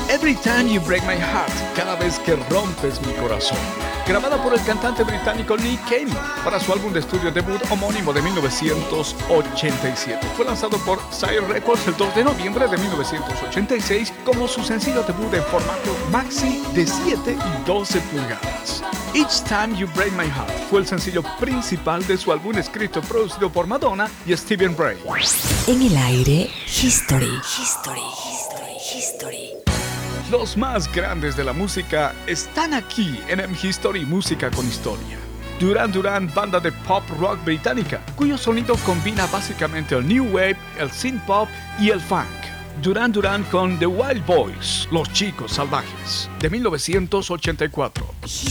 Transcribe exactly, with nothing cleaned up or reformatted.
Every Time You Break My Heart, cada vez que rompes mi corazón, grabada por el cantante británico Nick Cave para su álbum de estudio debut homónimo de mil novecientos ochenta y siete. Fue lanzado por Sire Records el dos de noviembre de mil novecientos ochenta y seis como su sencillo debut en formato maxi de siete y doce pulgadas. Each Time You Break My Heart fue el sencillo principal de su álbum escrito y producido por Madonna y Stephen Bray. En el aire, History, History, History, History. Los más grandes de la música están aquí en M History Música con Historia. Duran Duran, banda de pop rock británica, cuyo sonido combina básicamente el new wave, el synth pop y el funk. Duran Duran con The Wild Boys, Los Chicos Salvajes, de mil novecientos ochenta y cuatro.